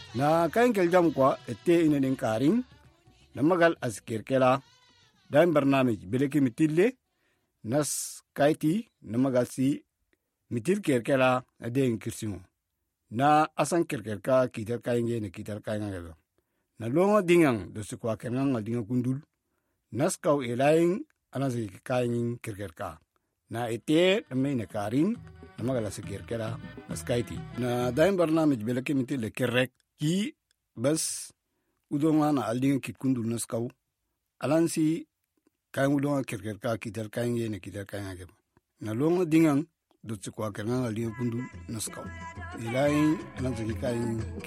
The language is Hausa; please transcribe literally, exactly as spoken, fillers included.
Na kain kel jam kwa ete ine den karing na magal as kirkela dan barnamij beleki mitille nas kaiti na magal si mitil kirkela aden kirsingo na asan kirkelka kitel kainge ne kitel kainga na longa dingang do sikwa kenanga dinga kundul nas kau elaing anasi kain kirkelka na ete na ne karing na magal as kirkela as kaiti na dan barnamij beleki mitille kerrek ki bas udonga na aldinga kit kundul nas kau alansi kain udonga kirkelka kitel kainge ne kitel kainga na longa dingang do sikwa kenanga aldinga kundul nas kau elaing anasi kain